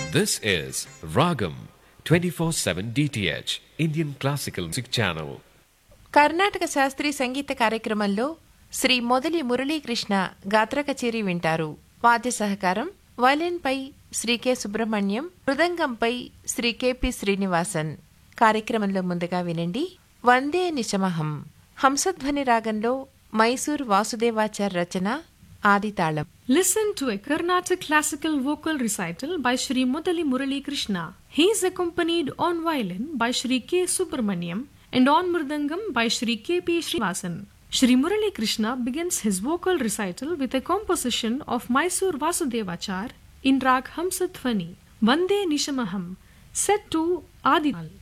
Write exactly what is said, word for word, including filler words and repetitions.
This is Ragam twenty-four seven D T H Indian Classical Music Channel. Karnataka శాస్త్రీయ సంగీత కార్యక్రమంలో శ్రీ మొదలి మురళీకృష్ణ గాత్ర కచేరీ వింటారు. వాద్య సహకారం వయలిన్పై శ్రీ కె సుబ్రహ్మణ్యం, మృదంగంపై శ్రీ కెపి శ్రీనివాసన్. కార్యక్రమంలో ముందుగా వినండి వందే నిశమహం. హంసధ్వని రాగంలో మైసూర్ వాసుదేవాచార్ రచన, ఆదితాళం. Listen to a Carnatic classical vocal recital by Shri Mudali Murali Krishna. He is accompanied on violin by Shri K. Subramaniam and on mridangam by Shri K P. Srinivasan. Shri Murali Krishna begins his vocal recital with a composition of Mysore Vasudevachar in rag Hamsadhvani, Vande Nishamaham, set to Adinal.